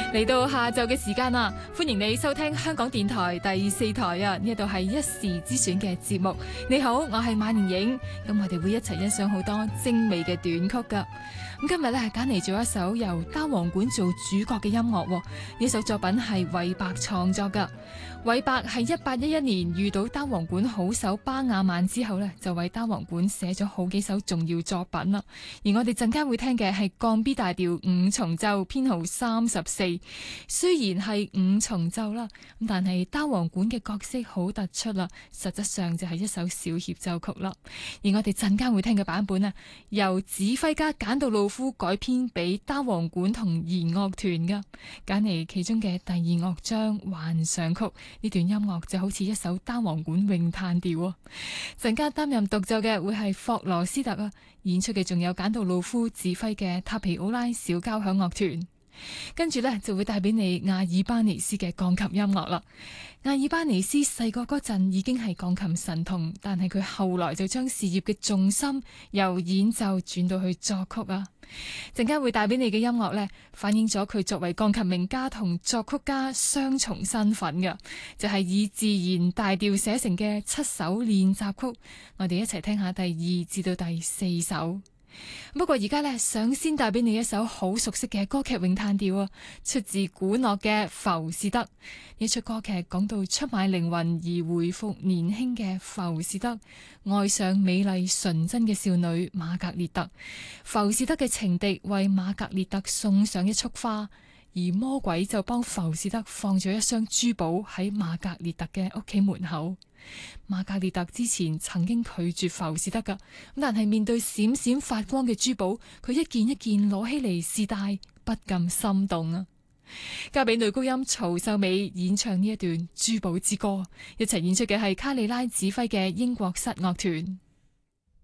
嚟到下晝嘅時間啦，歡迎你收聽香港電台第4台啊！呢度係一時之選嘅節目。你好，我係馬年影，咁我哋會一齊欣賞好多精美嘅短曲噶。咁今日咧揀嚟咗一首由單簧管做主角嘅音樂，呢首作品係韋伯創作噶。韋伯係1811年遇到單簧管好手巴雅曼之後呢，就為單簧管寫咗好幾首重要作品啦。而我哋陣間會聽嘅係降 B 大調五重奏編號34，雖然係五重奏啦，咁但係單簧管嘅角色好突出啦，實質上就係一首小協奏曲啦。而我哋陣間會聽嘅版本啊，由指揮家簡杜魯夫改編俾單簧管同弦樂團噶，揀嚟其中嘅第2樂章幻想曲。呢段音樂就好似一首單簧管詠嘆調啊！陣間擔任獨奏嘅會係霍羅斯特啊，演出嘅仲有簡杜魯夫指揮嘅塔皮奧拉小交響樂團。跟住呢，就會帶俾你亞爾巴尼斯嘅鋼琴音樂啦。亞爾巴尼斯細個嗰陣已經係鋼琴神童，但係佢後來就將事業嘅重心由演奏轉到去作曲啊。陣間會帶俾你嘅音樂呢，反映咗佢作為鋼琴名家同作曲家雙重身份嘅，就係以自然大調寫成嘅7首練習曲。我哋一齊聽下第2至到第4首。不過而家呢，想先帶俾你一首好熟悉嘅歌劇詠嘆調啊，出自古諾嘅《浮士德》。呢出歌劇講到出賣靈魂而回復年輕嘅浮士德，愛上美麗純真嘅少女瑪格列特。浮士德嘅情敵為瑪格列特送上一束花，而魔鬼就幫浮士德放咗一箱珠寶喺瑪格列特嘅屋企門口。瑪格列特之前曾經拒絕浮士德噶，但係面對閃閃發光嘅珠寶，佢一件一件攞起嚟試戴，不禁心動啊！交俾女高音曹秀美演唱呢一段珠寶之歌，一齊演出嘅係卡利拉指揮嘅英國室樂團。